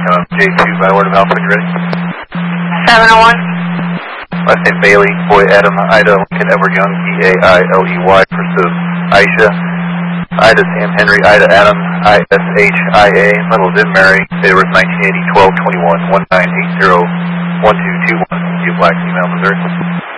J2 by word of mouth when you're ready. 701. Last name Bailey, boy Adam, Ida, Lincoln, Edward Young, B-A-I-L-E-Y, pursuit Aisha, Ida, Sam, Henry, Ida, Adam, I-S-H-I-A, Little Vin, Mary, date of birth 1980, 12-21, 1980, 1221, Black, female, Missouri.